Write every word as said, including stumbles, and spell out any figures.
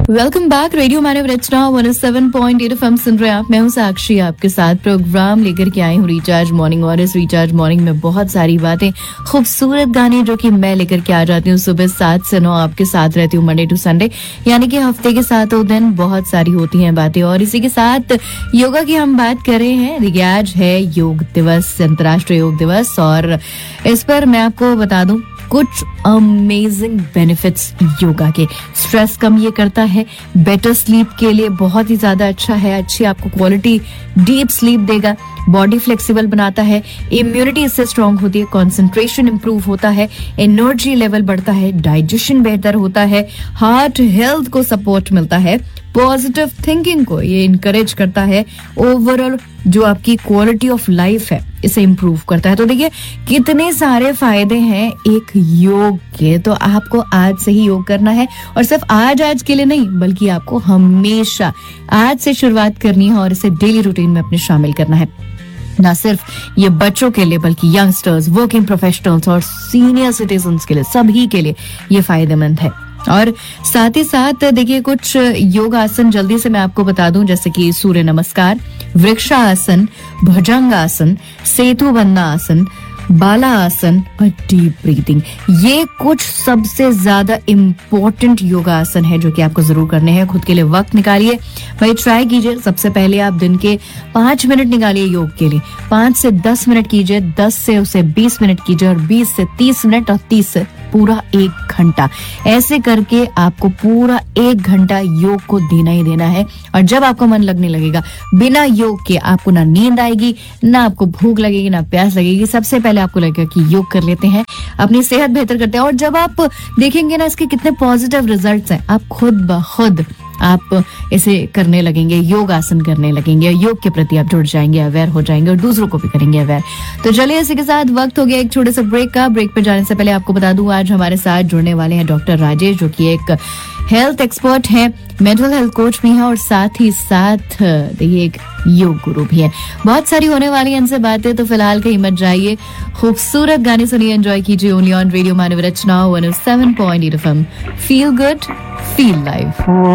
Welcome back. Radio मानव रचना one seven point eight FM सुन रहे हैं आप। मैं हूं साक्षी, आपके साथ प्रोग्राम लेकर के आई हूं रिचार्ज मॉर्निंग। और इस रिचार्ज मॉर्निंग में बहुत सारी बातें, खूबसूरत गाने जो कि मैं लेकर के आ जाती हूँ सुबह सात से नौ, आपके साथ रहती हूँ मंडे टू संडे, यानी कि हफ्ते के सातों दिन बहुत सारी होती हैं बातें। और इसी के साथ योगा की हम बात कर रहे हैं। देखिए, आज है योग दिवस, अंतर्राष्ट्रीय योग दिवस, और इस पर मैं आपको बता दूं कुछ अमेजिंग बेनिफिट्स योगा के। स्ट्रेस कम ये करता है, बेटर स्लीप के लिए बहुत ही ज्यादा अच्छा है, अच्छी आपको क्वालिटी डीप स्लीप देगा, बॉडी फ्लेक्सिबल बनाता है, इम्यूनिटी इससे स्ट्रांग होती है, कंसंट्रेशन इंप्रूव होता है, एनर्जी लेवल बढ़ता है, डाइजेशन बेहतर होता है, हार्ट हेल्थ को सपोर्ट मिलता है, पॉजिटिव थिंकिंग को ये इनकरेज करता है, ओवरऑल जो आपकी क्वालिटी ऑफ लाइफ है इसे इंप्रूव करता है। तो देखिए कितने सारे फायदे हैं एक योग के। तो आपको आज से ही योग करना है, और सिर्फ आज आज के लिए नहीं बल्कि आपको हमेशा आज से शुरुआत करनी है और इसे डेली रूटीन में अपने शामिल करना है। ना सिर्फ ये बच्चों के लिए बल्कि यंगस्टर्स, वर्किंग प्रोफेशनल्स और सीनियर सिटीजन्स के लिए, सभी के लिए ये फायदेमंद है। और साथ ही साथ देखिए कुछ योग आसन जल्दी से मैं आपको बता दूं, जैसे कि सूर्य नमस्कार, वृक्षासन, भुजंगासन, सेतु बंधना आसन, बाला आसन और डीप ब्रीथिंग। ये कुछ सबसे ज्यादा इम्पोर्टेंट योगा आसन है जो कि आपको जरूर करने हैं। खुद के लिए वक्त निकालिए, भाई ट्राई कीजिए। सबसे पहले आप दिन के पांच मिनट निकालिए योग के लिए, पांच से दस मिनट कीजिए, दस से उसे बीस मिनट कीजिए, और बीस से तीस मिनट, और तीस से पूरा एक घंटा। ऐसे करके आपको पूरा एक घंटा योग को देना ही देना है। और जब आपको मन लगने लगेगा, बिना योग के आपको ना नींद आएगी, ना आपको भूख लगेगी, ना प्यास लगेगी। सबसे पहले आपको लगेगा कि योग कर लेते हैं, अपनी सेहत बेहतर करते हैं। और जब आप देखेंगे ना इसके कितने पॉजिटिव रिजल्ट्स हैं, आप खुद ब खुद आप इसे करने लगेंगे, योग आसन करने लगेंगे, योग के प्रति आप जुड़ जाएंगे, अवेयर हो जाएंगे, और दूसरों को भी करेंगे अवेयर। तो चलिए इसी के साथ वक्त हो गया एक छोटे से ब्रेक का। ब्रेक पे जाने से पहले आपको बता दूं आज हमारे साथ जुड़ने वाले हैं डॉक्टर राजेश, जो कि एक हेल्थ एक्सपर्ट हैं, मेंटल हेल्थ कोच भी हैं, और साथ ही साथ देखिए एक योग गुरु भी है। बहुत सारी होने वाली हैं इनसे बातें, तो फिलहाल कहीं मत जाइए, खूबसूरत गाने सुनिए, एंजॉय कीजिए only on radio Manav Rachna one seven point eight FM. Feel good, feel live.